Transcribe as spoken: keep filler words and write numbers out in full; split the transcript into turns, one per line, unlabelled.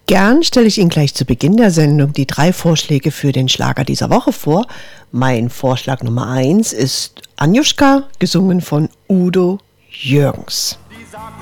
Gern stelle ich Ihnen gleich zu Beginn der Sendung die drei Vorschläge für den Schlager dieser Woche vor. Mein Vorschlag Nummer eins ist Anjuschka, gesungen von Udo Jürgens.